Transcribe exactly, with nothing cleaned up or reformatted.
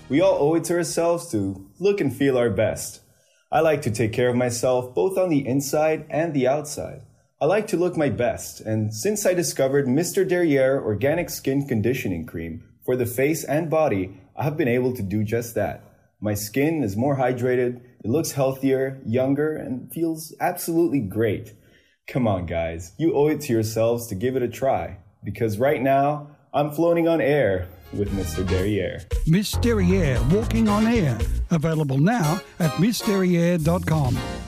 We all owe it to ourselves to look and feel our best. I like to take care of myself both on the inside and the outside. I like to look my best, and since I discovered Mister Derriere Organic Skin Conditioning Cream for the face and body, I have been able to do just that. My skin is more hydrated, it looks healthier, younger, and feels absolutely great. Come on, guys, you owe it to yourselves to give it a try, because right now, I'm floating on air with Mister Derriere. Miss Derriere Walking on Air. Available now at miss derriere dot com.